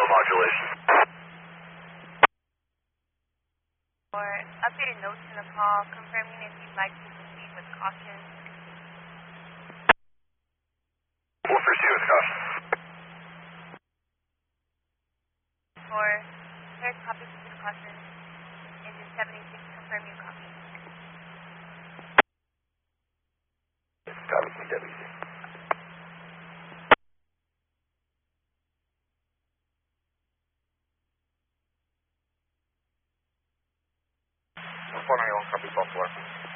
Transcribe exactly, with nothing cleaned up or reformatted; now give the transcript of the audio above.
modulation. For updated notes in the call, confirming if you'd like to proceed with caution. We'll proceed with caution. For third copy with caution, engine seventy-six, confirm your copy. Copy, C W C. four ninety-one, copy, twelve four.